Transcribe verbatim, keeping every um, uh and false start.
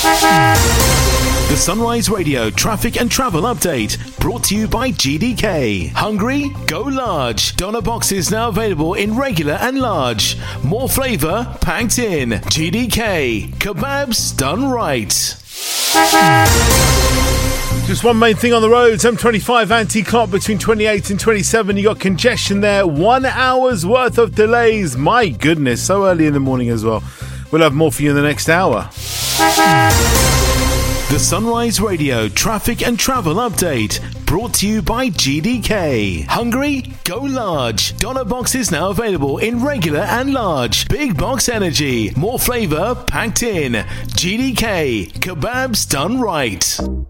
The Sunrise Radio traffic and travel update brought to you by G D K. Hungry? Go large. Doner boxes now available in regular and large. More flavour packed in. G D K. Kebabs done right. Just one main thing on the roads. M twenty-five anti-clock between twenty-eight and twenty-seven. You got congestion there. One hour's worth of delays. My goodness, so early in the morning as well. We'll have more for you in the next hour. The Sunrise Radio traffic and travel update brought to you by G D K. Hungry? Go large. Doner boxes now available in regular and large. Big box energy. More flavour packed in. G D K. Kebabs done right.